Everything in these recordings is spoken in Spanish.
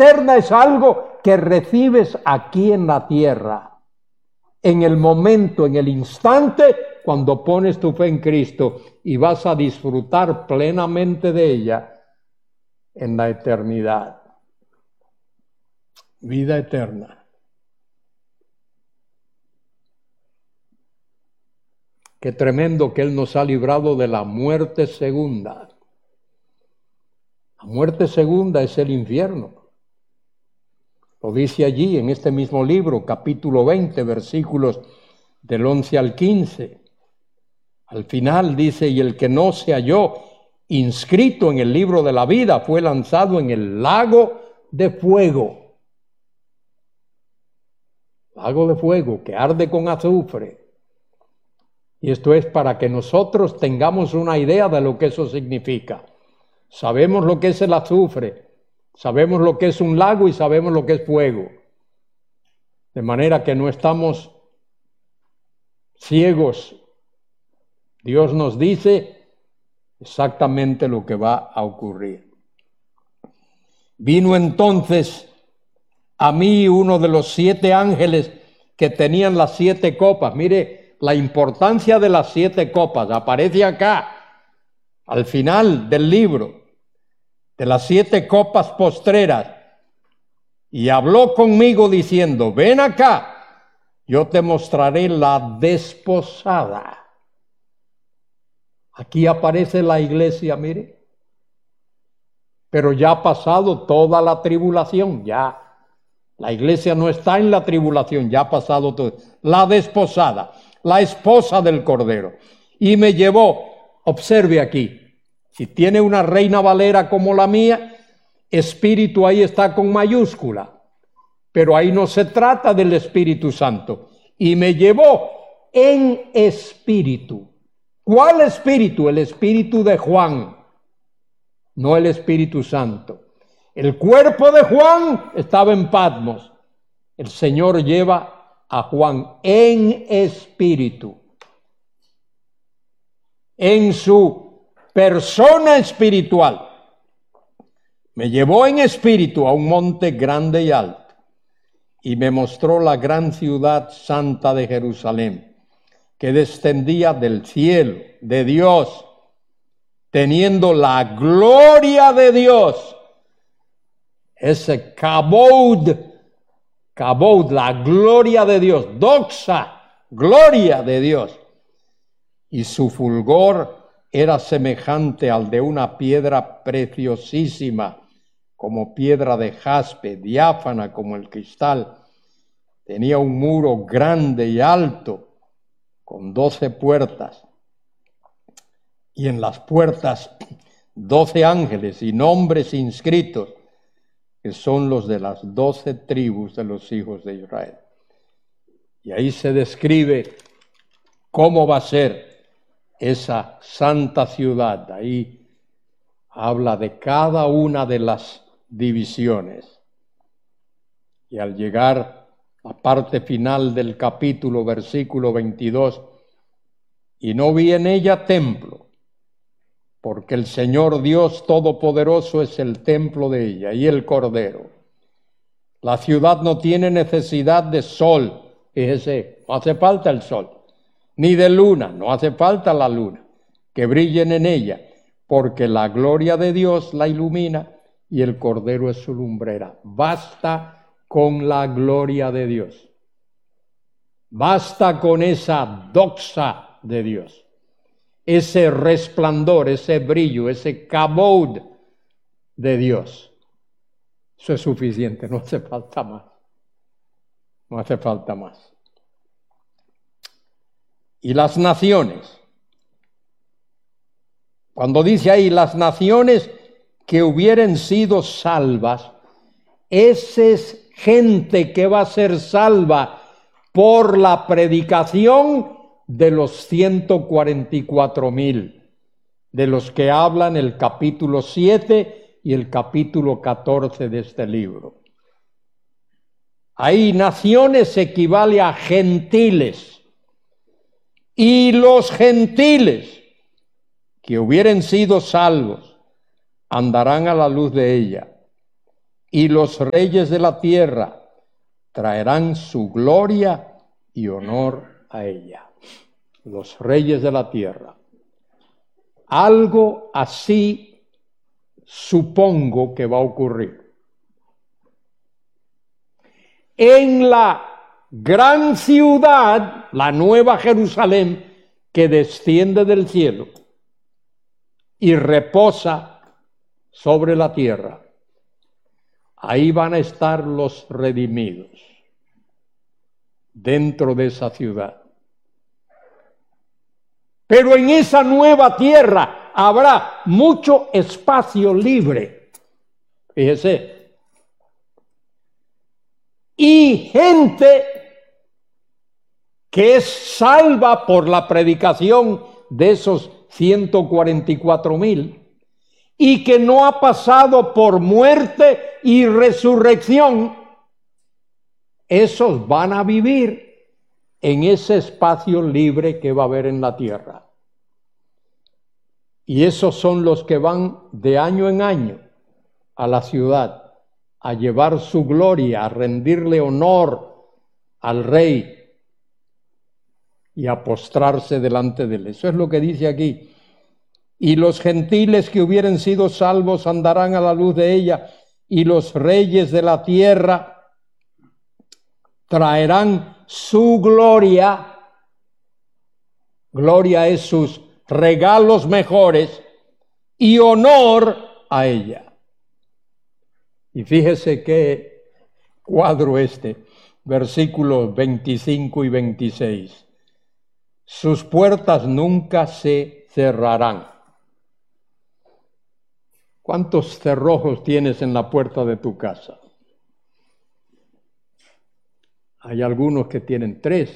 eterna es algo que recibes aquí en la tierra, en el momento, en el instante, cuando pones tu fe en Cristo, y vas a disfrutar plenamente de ella en la eternidad. Vida eterna. Qué tremendo que Él nos ha librado de la muerte segunda. La muerte segunda es el infierno. Lo dice allí en este mismo libro, capítulo 20, versículos del 11 al 15. Al final dice, y el que no se halló inscrito en el libro de la vida fue lanzado en el lago de fuego. Lago de fuego que arde con azufre. Y esto es para que nosotros tengamos una idea de lo que eso significa. Sabemos lo que es el azufre, sabemos lo que es un lago y sabemos lo que es fuego. De manera que no estamos ciegos. Dios nos dice exactamente lo que va a ocurrir. Vino entonces a mí uno de los 7 ángeles que tenían las 7 copas. Mire la importancia de las 7 copas. Aparece acá, al final del libro, de las 7 copas postreras. Y habló conmigo diciendo, ven acá, yo te mostraré la desposada. Aquí aparece la iglesia, mire. Pero ya ha pasado toda la tribulación, ya. La iglesia no está en la tribulación, ya ha pasado todo. La desposada, la esposa del Cordero. Y me llevó, observe aquí, si tiene una Reina Valera como la mía, espíritu ahí está con mayúscula. Pero ahí no se trata del Espíritu Santo. Y me llevó en espíritu. ¿Cuál espíritu? El espíritu de Juan, no el Espíritu Santo. El cuerpo de Juan estaba en Patmos. El Señor lleva a Juan en espíritu, en su persona espiritual. Me llevó en espíritu a un monte grande y alto y me mostró la gran ciudad santa de Jerusalén, que descendía del cielo de Dios, teniendo la gloria de Dios. Ese kabod, la gloria de Dios, doxa, gloria de Dios. Y su fulgor era semejante al de una piedra preciosísima, como piedra de jaspe, diáfana como el cristal. Tenía un muro grande y alto, con 12 puertas. Y en las puertas 12 ángeles y nombres inscritos, que son los de las 12 tribus de los hijos de Israel. Y ahí se describe cómo va a ser esa santa ciudad. Ahí habla de cada una de las divisiones. Y al llegar a la parte final del capítulo, versículo 22, y no vi en ella templo, porque el Señor Dios Todopoderoso es el templo de ella y el Cordero. La ciudad no tiene necesidad de sol, fíjese, no hace falta el sol, ni de luna, no hace falta la luna, que brillen en ella, porque la gloria de Dios la ilumina y el Cordero es su lumbrera. Basta con la gloria de Dios. Basta con esa doxa de Dios. Ese resplandor, ese brillo, ese kabod de Dios. Eso es suficiente, no hace falta más. No hace falta más. Y las naciones. Cuando dice ahí las naciones que hubieran sido salvas, esa es gente que va a ser salva por la predicación de los 144,000, de los que hablan el capítulo 7 y el capítulo 14 de este libro. Ahí naciones equivale a gentiles, y los gentiles que hubieran sido salvos andarán a la luz de ella, y los reyes de la tierra traerán su gloria y honor a ella. Los reyes de la tierra. Algo así supongo que va a ocurrir. En la gran ciudad, la nueva Jerusalén, que desciende del cielo y reposa sobre la tierra, ahí van a estar los redimidos, dentro de esa ciudad. Pero en esa nueva tierra habrá mucho espacio libre. Fíjese. Y gente que es salva por la predicación de esos 144,000 y que no ha pasado por muerte y resurrección, esos van a vivir en ese espacio libre que va a haber en la tierra. Y esos son los que van de año en año a la ciudad a llevar su gloria, a rendirle honor al Rey y a postrarse delante de él. Eso es lo que dice aquí. Y los gentiles que hubieren sido salvos andarán a la luz de ella, y los reyes de la tierra traerán su gloria. Gloria es sus regalos mejores y honor a ella. Y fíjese qué cuadro versículos 25 y 26. Sus puertas nunca se cerrarán. ¿Cuántos cerrojos tienes en la puerta de tu casa? Hay algunos que tienen 3,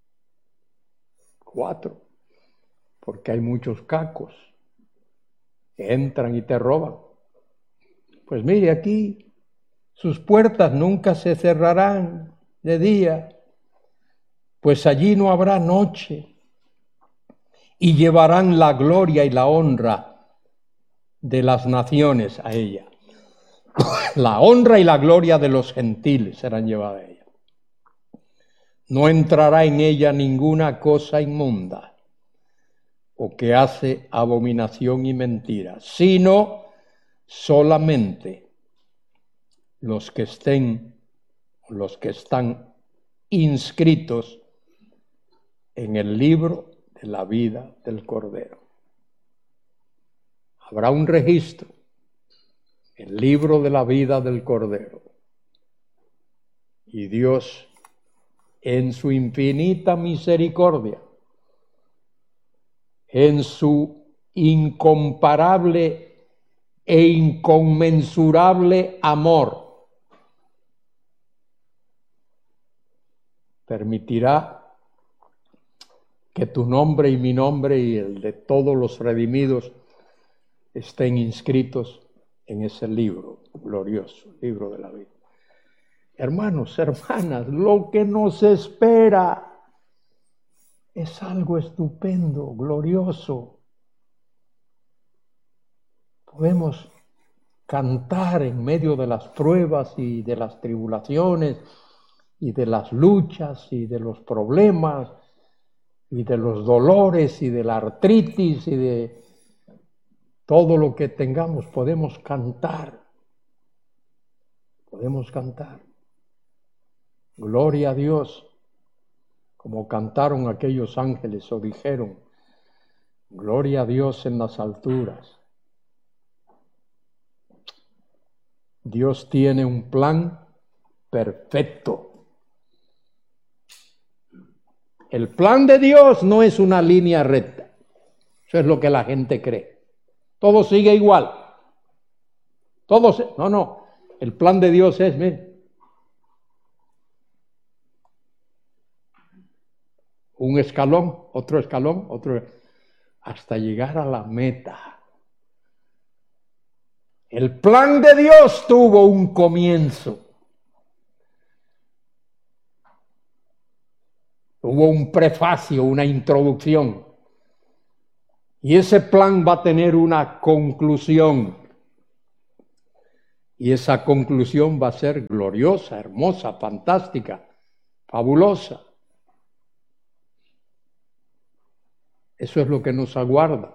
4, porque hay muchos cacos que entran y te roban. Pues mire aquí, sus puertas nunca se cerrarán de día, pues allí no habrá noche, y llevarán la gloria y la honra de las naciones a ella. La honra y la gloria de los gentiles serán llevadas a ella. No entrará en ella ninguna cosa inmunda o que hace abominación y mentira, sino solamente los que están inscritos en el libro de la vida del Cordero. Habrá un registro, el libro de la vida del Cordero. Y Dios, en su infinita misericordia, en su incomparable e inconmensurable amor, permitirá que tu nombre y mi nombre y el de todos los redimidos estén inscritos en ese libro glorioso, libro de la vida. Hermanos, hermanas, lo que nos espera es algo estupendo, glorioso. Podemos cantar en medio de las pruebas y de las tribulaciones y de las luchas y de los problemas y de los dolores y de la artritis y de todo lo que tengamos. Podemos cantar. Podemos cantar. Gloria a Dios, como cantaron aquellos ángeles o dijeron, gloria a Dios en las alturas. Dios tiene un plan perfecto. El plan de Dios no es una línea recta. Eso es lo que la gente cree. Todo sigue igual. No. El plan de Dios es, mire, un escalón, otro, hasta llegar a la meta. El plan de Dios tuvo un comienzo. Hubo un prefacio, una introducción. Y ese plan va a tener una conclusión. Y esa conclusión va a ser gloriosa, hermosa, fantástica, fabulosa. Eso es lo que nos aguarda.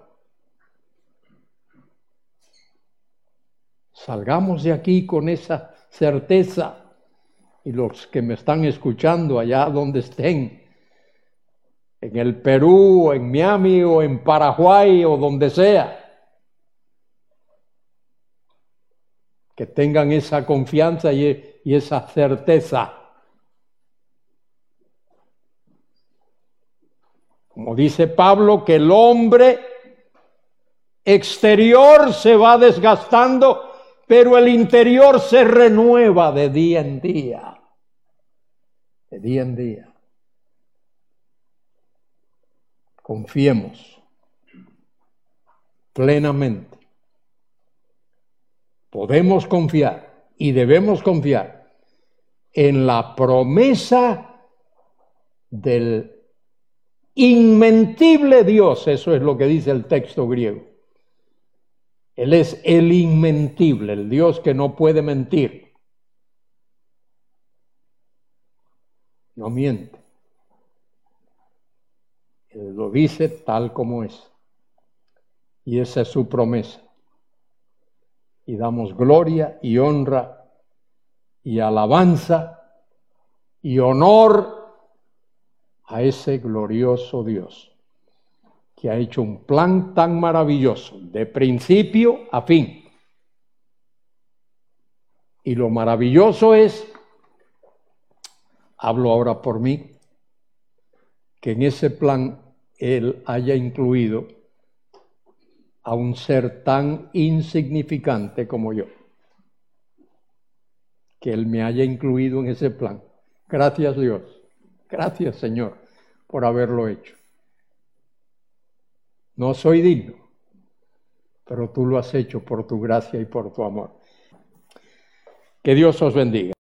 Salgamos de aquí con esa certeza. Y los que me están escuchando allá donde estén, en el Perú, en Miami o en Paraguay o donde sea, que tengan esa confianza y esa certeza. Como dice Pablo, que el hombre exterior se va desgastando, pero el interior se renueva de día en día. De día en día. Confiemos plenamente. Podemos confiar y debemos confiar en la promesa del inmentible Dios. Eso es lo que dice el texto griego. Él es el inmentible, el Dios que no puede mentir. No miente. Él lo dice tal como es. Y esa es su promesa. Y damos gloria y honra y alabanza y honor a ese glorioso Dios que ha hecho un plan tan maravilloso de principio a fin. Y lo maravilloso es, hablo ahora por mí, que en ese plan Él haya incluido a un ser tan insignificante como yo. Que Él me haya incluido en ese plan. Gracias Dios, gracias Señor por haberlo hecho. No soy digno, pero tú lo has hecho por tu gracia y por tu amor. Que Dios os bendiga.